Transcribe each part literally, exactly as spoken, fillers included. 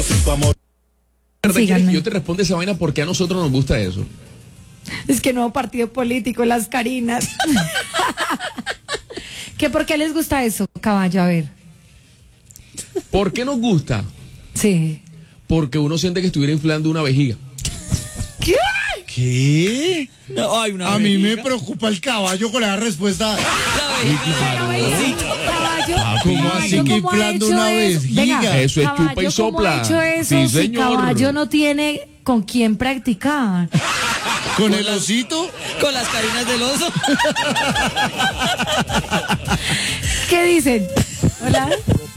sin tu amor. Síganme. Yo te respondo esa vaina porque a nosotros nos gusta eso. Es que nuevo partido político, las Carinas. ¿Qué por qué les gusta eso, caballo? A ver. ¿Por qué nos gusta? Sí. Porque uno siente que estuviera inflando una vejiga. ¿Qué? ¿Qué? No, hay una A mí vejiga. me preocupa el caballo con la respuesta. Pero, bebecito, caballo. ¿Cómo así caballo, que ¿cómo ha inflando hecho una eso? vejiga? Venga, Eso es caballo, chupa y ¿cómo sopla. ha hecho eso Sí, si señor. caballo no tiene con quién practicar? ¿Con el osito? Con las carinas del oso. ¿Qué dicen? ¿Hola?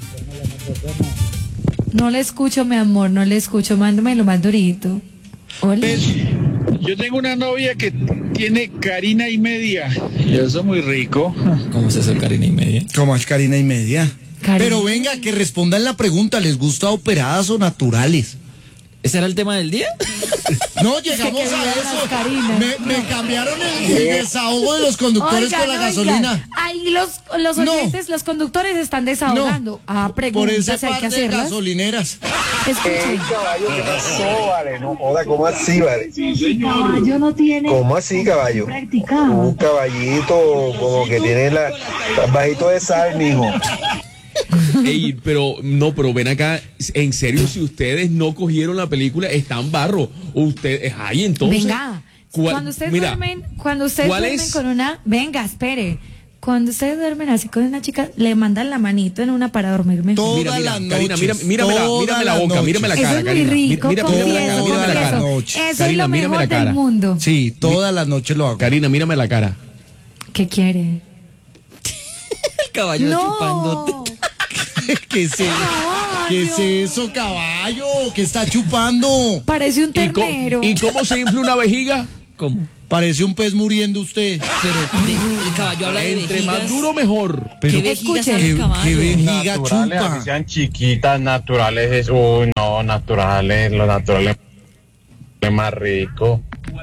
No le escucho, mi amor, no le escucho. Mándamelo más durito. Hola. Pues, yo tengo una novia que tiene carina y media. Y eso es muy rico. ¿Cómo es eso, carina y media? ¿Cómo es carina y media? Carina. Pero venga, que respondan la pregunta. ¿Les gusta operadas o naturales? ¿Ese era el tema del día? No, llegamos que a vivan las eso. carinas. Me, me cambiaron el, el desahogo de los conductores Oigan, con la oigan, gasolina. ahí los, los No. oyentes, los conductores están desahogando. Ah, Por ese preguntas, hay par que de hacerlas. gasolineras. Escuchen. Caballo, ¿qué pasó, vale? No joda, ¿cómo así, vale? Caballo no tiene ¿Cómo así, caballo? practicado. Un caballito como que tiene la bajito de sal, mijo. Ey, pero no, pero ven acá, en serio, si ustedes no cogieron la película, están barro. Ustedes, ay, entonces. Venga, ¿cuál- cuando ustedes mira, duermen, cuando ustedes ¿cuál duermen es? con una, venga, espere. Cuando ustedes duermen así con una chica, le mandan la manito en una para dormir mejor. Todo- Mira, Todas mira, las Karina, noches, mira, mírame la, todas mírame la las boca, noches. mírame la Eso cara, es muy Karina. rico, Mira, mírame la cara, confieso, mírame la todas cara. las confieso. noches. Eso es Karina, lo mírame mejor la cara. del mundo. Sí, todas las noches lo hago. Karina, mírame la cara. ¿Qué quiere? El caballo No. chupándote. ¿Qué es eso? ¿Qué es eso, caballo? ¿Qué está chupando? Parece un ¿Y, co- ternero. ¿Y cómo se infla una vejiga? ¿Cómo? Parece un pez muriendo usted. Pero de- el caballo habla de Entre vejigas. más duro, mejor. Pero ¿Qué vejigas Escuchen. hace el ¿Qué, caballo? qué vejiga Naturales, chupa? así sean chiquitas, naturales. Es, uy, no, naturales. Lo natural es más rico.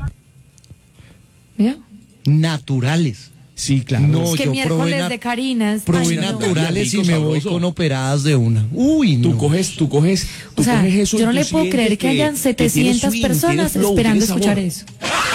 ¿Vio? Naturales. Sí, claro. No, Es que yo miércoles probé, na- de Carinas. probé Ay, no. naturales y Rico, me voy sabroso. con operadas de una. Uy, no. Tú coges, tú coges, tú O sea, coges eso. yo no y tú le puedo sientes creer que hayan que tiene setecientas swing, personas tiene flow, esperando tiene escuchar sabor. eso.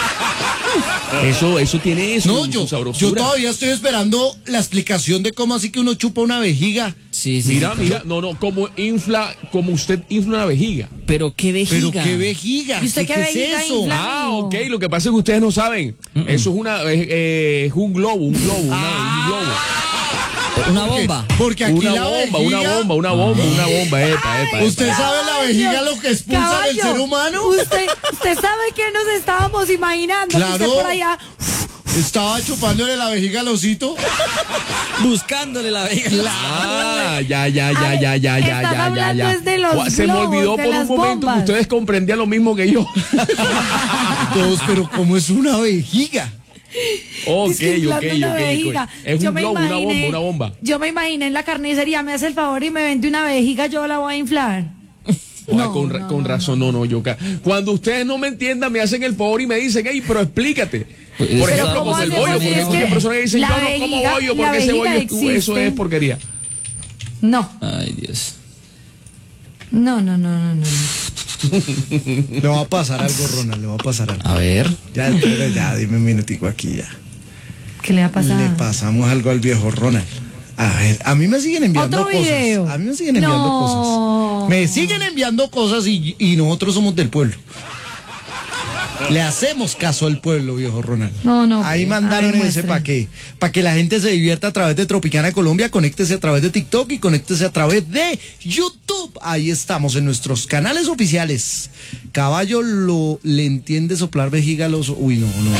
Eso, eso tiene eso. No, su yo, sabrosura. yo todavía estoy esperando la explicación de cómo así que uno chupa una vejiga. Sí, sí. Mira, sí. mira, no, no, como infla, como usted infla una vejiga. Pero qué vejiga. Pero qué vejiga. ¿Y usted qué es vejiga eso? infla? Ah, amigo. ok, lo que pasa es que ustedes no saben. Eso es una, eh, eh, es un globo, un globo, una- un globo. Una bomba. Porque aquí Una la bomba, vejiga, una bomba, una bomba, una bomba, epa, epa, ¿Usted epa. sabe la vejiga lo que expulsa del Caballo, ser humano? Usted, usted sabe que nos estábamos imaginando. Claro. Que usted por allá. Estaba chupándole la vejiga al osito. Buscándole la vejiga. Ah, ya, ya, ya, Ay, ya, ya, ya, estás ya, ya, hablando ya. es de los Gua- Se me globos, olvidó de por un las momento bombas. que ustedes comprendían lo mismo que yo. Todos, pero ¿cómo es una vejiga? Ok, Es que ok, inflando una ok, ok. vejiga. Es Yo un me globo, una imaginé- bomba, una bomba. Yo me imaginé en la carnicería, me hace el favor y me vende una vejiga, yo la voy a inflar. Oiga, No, con, ra- no, con no, razón, no, no, yo. ca- Cuando ustedes no me entiendan, me hacen el favor y me dicen, hey, pero explícate. Por Pero ejemplo, ¿cómo como el hacemos bollo, si porque es muchas que personas que dicen, la yo no como vejiga- bollo, la porque ese vejiga bollo es- eso existe? es porquería. No, Ay, Dios. no, no, no, no, no. Le va a pasar algo, Ronald, le va a pasar algo. A ver. Ya, espera, ya, dime un minutico aquí ya. ¿Qué le ha pasado? Le pasamos algo al viejo Ronald. A ver, a mí me siguen enviando ¿Otro cosas. video? A mí me siguen enviando No. cosas. Me siguen enviando cosas y, y nosotros somos del pueblo. Le hacemos caso al pueblo, viejo Ronald. No, no, Ahí pues, mandaron a ver, ese muestre. para que, para que la gente se divierta a través de Tropicana Colombia, conéctese a través de TikTok y conéctese a través de YouTube. Ahí estamos en nuestros canales oficiales. Caballo lo le entiende soplar vejiga a los. Uy, no, no.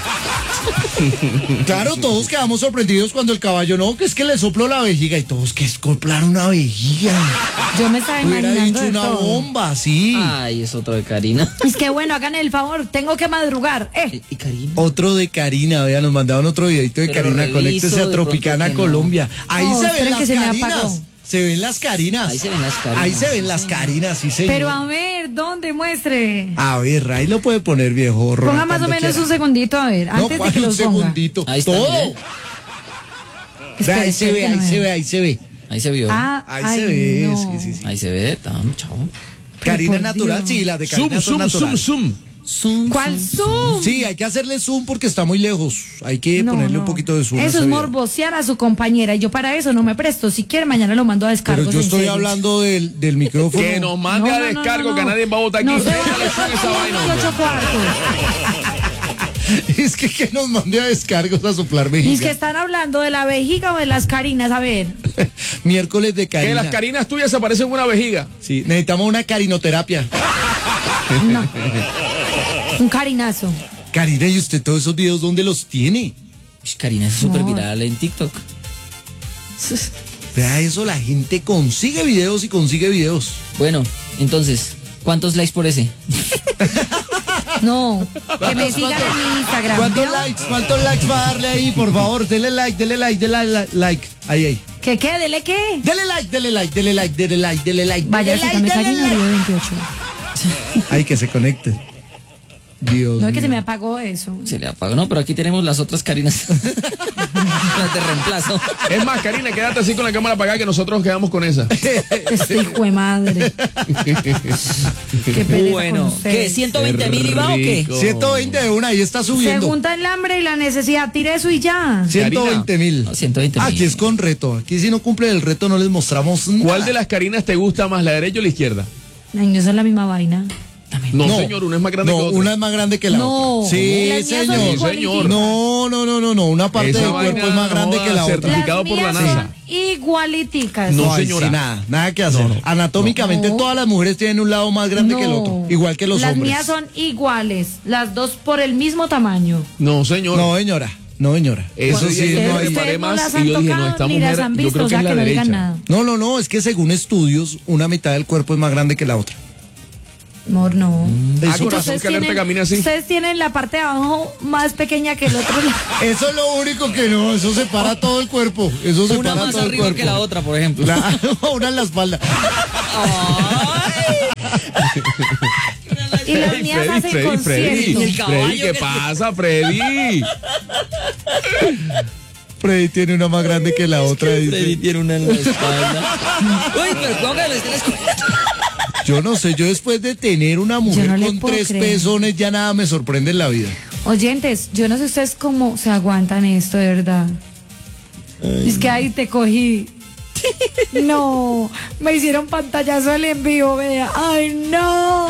no. Claro, todos quedamos sorprendidos cuando el caballo no, que es que le sopló la vejiga y todos que es soplar una vejiga. Yo me estaba Hubiera imaginando dicho de una todo. bomba, sí. Ay, es otro de Karina. Es que bueno, hagan el favor, tengo que madrugar. Eh. ¿Y Karina? Otro de Karina, vean, nos mandaban otro videito de Pero Karina, reviso conéctese a de Tropicana pronto que no. Colombia. Ahí No, se ven esperen las que se me Carinas. apagó. Se ven las Carinas. Ahí se ven las Carinas. Ahí se ven las Carinas, sí, señor. Pero a ver, ¿dónde muestre? A ver, ahí lo puede poner, viejo. Ronald, Ponga más o cuando menos quiera. un segundito, a ver, No, antes de ¿cuál que un los ponga. segundito. Ahí está, Todo. mire. Ve, ahí se ve, ahí se ve, ahí se ve. Ahí se vio. Ah, Ahí ay, se ve, no. sí, sí, sí. Ahí se ve, tam, chao. Karina por natural, Dios. sí, las de Zoom, Karina son zoom, zoom, naturales. zoom. Zoom, ¿Cuál zoom? Sí, hay que hacerle zoom porque está muy lejos. Hay que No, ponerle no. un poquito de zoom. a Eso ese es video. morbosear a su compañera. Y yo para eso no me presto. Si quiere, mañana lo mando a descargos. Pero yo en estoy serio. hablando del, del micrófono. Que nos mande No, a no, no, descargo, no, que no. nadie va a votar aquí. No se Ustedes vale, le son esa vaina, hombre. ocho cuartos. Es que que nos mande a descargos a soplar Y es vejiga. que están hablando de la vejiga o de las Carinas. A ver. Miércoles de Que Karina. las carinas tuyas se parecen una vejiga. Sí, necesitamos una carinoterapia. No. Un carinazo. Karina, ¿y usted todos esos videos dónde los tiene? Ish, Karina es súper No. viral en TikTok. Vea eso, la gente consigue videos y consigue videos. Bueno, entonces, ¿cuántos likes por ese? No. Que me sigan en mi Instagram. ¿Cuántos ¿vio? likes? ¿Cuántos likes va a darle ahí? Por favor, dele like, dele like, dele like, like. Ahí, ahí. ¿Qué qué? ¿Dele qué? Dele like, dele like, dele like, dele like, dele like. Vaya, dele sígame, like, dele Karina like. Río veintiocho. Ay, que se conecte. Dios No es que mío. se me apagó eso. Se le apagó. No, pero aquí tenemos las otras Karinas. Las de reemplazo. Es más, Karina, quédate así con la cámara apagada que nosotros quedamos con esa. Este hijo de madre. Qué pereza Bueno, con ustedes. ¿qué? ¿ciento veinte mil y va o qué? Rico. ciento veinte de una, ahí está Se subiendo. junta el hambre y la necesidad. Tire eso y ya. ciento veinte mil. No, ciento veinte mil. Aquí es con reto. Aquí si no cumple el reto no les mostramos nada. ¿Cuál de las Karinas te gusta más, la derecha o la izquierda? Ay, no, eso es la misma vaina. No, señor, una es más grande no, que otra. una es más grande que la No. otra. Sí, Las mías son señor. igualiticas. No, no, no, no, no. Una parte Esa del vaina cuerpo es más grande no que la va a ser otra. Certificado Las por la mías NASA. son igualiticas. No, ahí señora. sí, nada, nada que hacer. Anatómicamente No. todas las mujeres tienen un lado más grande que el otro, igual que los Las hombres. mías son iguales. Las dos por el mismo tamaño. No, señor. No, señora, no, señora. Eso Eso sí, sí, yo no me hay. Ustedes preparé no más las y han yo dije, no, tocado esta ni las mujer, han yo visto, creo o que sea es la que no digan derecha. nada. No, no, no, es que según estudios, una mitad del cuerpo es más grande que la otra. Amor, no. Ah, Eso, con razón que alerta camina así. ustedes tienen la parte de abajo más pequeña que el otro lado. eso es lo único que no, eso separa todo el cuerpo. Eso Una separa más todo el arriba cuerpo. que la otra, por ejemplo. Claro, una en la espalda. Y las Ey, mías Freddy, hacen Freddy, Freddy, concierto. El caballo Freddy, ¿qué que- pasa, Freddy? Freddy tiene una más grande que la otra. dice. Freddy tiene una en la espalda. Uy, pero ¿cómo que lo estén escuchando? Yo no sé, yo después de tener una mujer no le con puedo tres creer. pezones ya nada me sorprende en la vida. Oyentes, yo no sé ustedes cómo se aguantan esto, de verdad. Es que ahí te cogí. No, me hicieron pantallazo el envío, vea. Ay, no.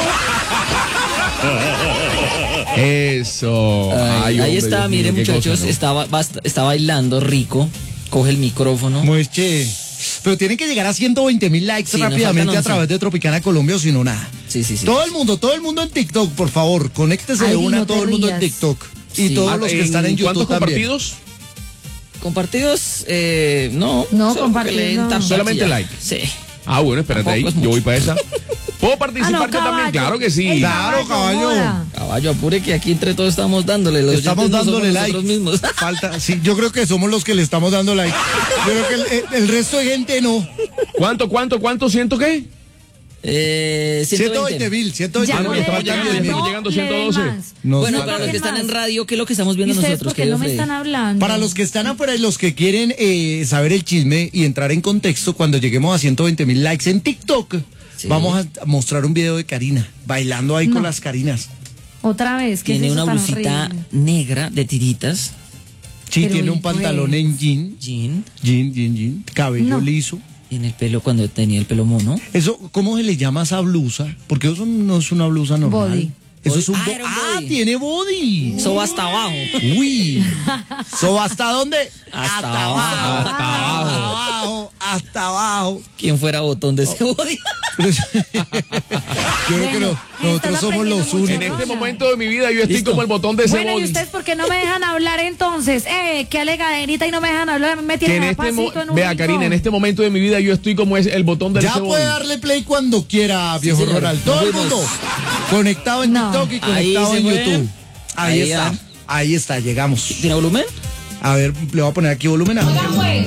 Eso. Ay, Ay, ahí hombre, está, Dios mío, miren qué muchachos, cosa, ¿no? está, ba- basta- está bailando rico, coge el micrófono. Mueche. Pero tienen que llegar a ciento veinte mil likes Sí, nos rápidamente faltan a once. través de Tropicana Colombia o si no nada. Sí, sí, sí. Todo el mundo, todo el mundo en TikTok, por favor, conéctese de Ay, una, no te todo el mundo en rías. TikTok. Y Sí. todos Ah, los que están en YouTube ¿Cuántos también. compartidos? Compartidos, eh, no. No, solo compartidos, que le den no. tap Solamente ya. like. Sí. Ah, bueno, espérate ahí. Tampoco es Yo voy mucho. para esa. ¿Puedo participar Ah, no, yo también? caballo. Claro que sí. Ey, Claro, caballo. joda. Caballo, apure que aquí entre todos estamos dándole. Los Estamos oyentes no dándole somos like. nosotros mismos. Falta, sí, yo creo que somos los que le estamos dando like. Yo creo que el, el- el resto de gente no. ¿Cuánto, cuánto, cuánto? ¿Ciento qué? Eh, ciento veinte mil, ciento veinte Ya Ah, no, no mil. le estamos den llegando, más, estamos no llegando le den ciento doce. más. Nos Bueno, falta. para los que están en más. radio, ¿qué es lo que estamos ¿Y viendo ustedes nosotros, por qué no querido me Freddy? están hablando? Para los que están afuera y los que quieren eh, saber el chisme y entrar en contexto, cuando lleguemos a ciento veinte mil likes en TikTok, Sí. vamos a mostrar un video de Karina, bailando ahí con las Karinas. Otra vez, ¿qué Tiene es eso una tan blusita horrible? negra de tiritas, Sí, Pero tiene un ¿y pues? pantalón en jean, jean, jean, jean, jean, cabello No. liso. y en el pelo cuando tenía el pelo mono. Eso, ¿cómo se le llama a esa blusa? Porque eso no es una blusa normal. Body. Eso es un Ah, bo- era un ah, body. tiene body. Eso va hasta abajo. Uy. ¿So hasta dónde? Hasta abajo. abajo. Hasta abajo. Hasta abajo. ¿Quién fuera botón de ese body? Yo creo que no- Bueno, nosotros estás somos los aprendiendo mucho. En únicos. este momento de mi vida yo estoy Listo. como el botón de ese Bueno, ¿y body. ustedes por qué no me dejan hablar entonces? Eh, qué alegaderita y no me dejan hablar, me Que tienen en a este mo- pasito en un Vea, rincón. Karina, en este momento de mi vida yo estoy como es el botón del Ya ese puede body. darle play cuando quiera, viejo señor. Ronald. Todo el Nos mundo fuimos. conectado en No. TikTok y Ahí conectado se en fue. YouTube. Ahí, Ahí está. ya. Ahí está, llegamos. ¿Tiene volumen? A ver, le voy a poner aquí volumen. A ver. Pues,